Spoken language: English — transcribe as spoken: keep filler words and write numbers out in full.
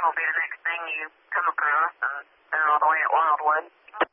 will be the next thing you come across, and they're all the way at Wildwood.